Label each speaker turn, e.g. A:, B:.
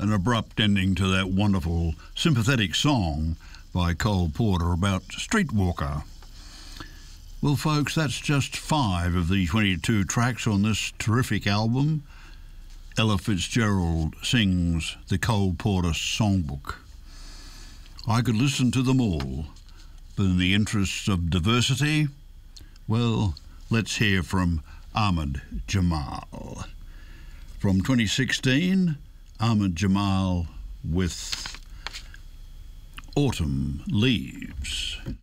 A: an abrupt ending to that wonderful, sympathetic song by Cole Porter about Streetwalker. Well, folks, that's just 5 of the 22 tracks on this terrific album. Ella Fitzgerald sings the Cole Porter Songbook. I could listen to them all, but in the interests of diversity, well, let's hear from Ahmad Jamal. From 2016, Ahmad Jamal with Autumn Leaves.